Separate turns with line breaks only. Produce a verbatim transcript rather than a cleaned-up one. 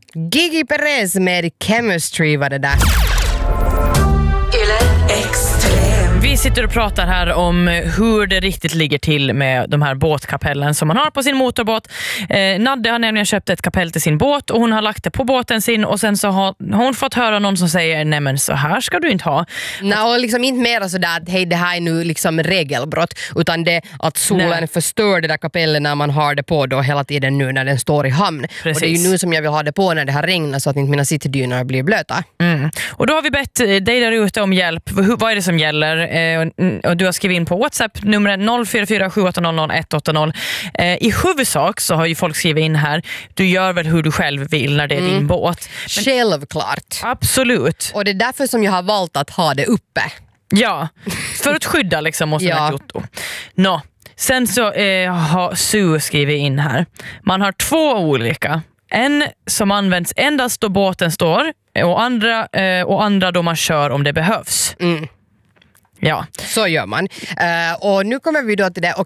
Gigi Perez med Chemistry var det där.
Vi sitter och pratar här om hur det riktigt ligger till med de här båtkapellen som man har på sin motorbåt. Eh, Nadde har nämligen köpt ett kapell till sin båt och hon har lagt det på båten sin och sen så har hon fått höra någon som säger nej men så här ska du inte ha.
Nej, och liksom inte mer sådär att hej det här är nu liksom regelbrott, utan det att solen nej. förstör det där kapellet när man har det på då hela tiden nu när den står i hamn. Precis. Och det är ju nu som jag vill ha det på när det har regnat så att inte mina citydynar blir blöta.
Mm. Och då har vi bett dig där ute om hjälp. Hur, vad är det som gäller? Och du har skrivit in på WhatsApp nummer noll fyra fyra sju åtta noll noll ett åtta noll. I huvudsak så har ju folk skrivit in här, du gör väl hur du själv vill när det är mm. din båt.
Men, självklart.
Absolut.
Och det är därför som jag har valt att ha det uppe.
Ja, för att skydda liksom mot ja. Jotto. Nå, sen så eh, har Sue skrivit in här. Man har två olika. En som används endast då båten står och andra, eh, och andra då man kör om det behövs.
Mm.
Ja.
Så gör man. Uh, och nu kommer vi då till det. Okej,